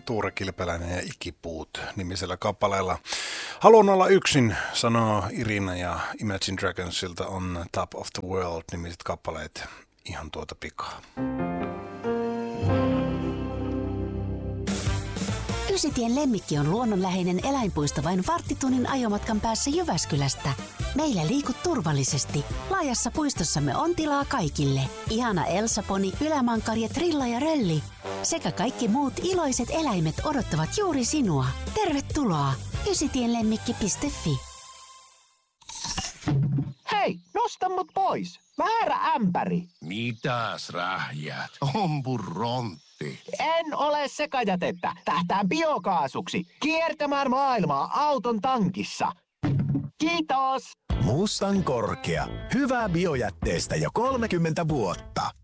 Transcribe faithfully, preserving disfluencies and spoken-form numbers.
Tuure Kilpeläinen ja Ikipuut nimisellä kappaleella. Haluan olla yksin, sanoo Irina, ja Imagine Dragonsilta on Top of the World nimiset kappaleet ihan tuota pikaa. Ysitien Lemmikki on luonnonläheinen eläinpuisto vain varttitunnin ajomatkan päässä Jyväskylästä. Meillä liikut turvallisesti. Laajassa puistossamme on tilaa kaikille. Ihana Elsa-poni, ylämankari, Trilla ja Rölli sekä kaikki muut iloiset eläimet odottavat juuri sinua. Tervetuloa! ysitienlemmikki piste fi. Hei, nosta mut pois! Väärä ämpäri! Mitäs rähjät? Ompurontti. En ole sekajätettä. Tähtään biokaasuksi. Kiertämään maailmaa auton tankissa. Kiitos! Mustan korkea. Hyvää biojätteestä jo kolmekymmentä vuotta.